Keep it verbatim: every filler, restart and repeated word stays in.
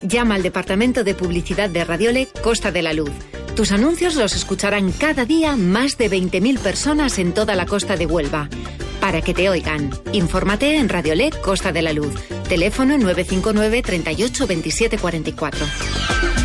Llama al departamento de publicidad de Radiole Costa de la Luz. Tus anuncios los escucharán cada día más de veinte mil personas en toda la costa de Huelva. Para que te oigan, infórmate en Radiole Costa de la Luz. Teléfono nueve cinco nueve, treinta y ocho, veintisiete cuarenta y cuatro.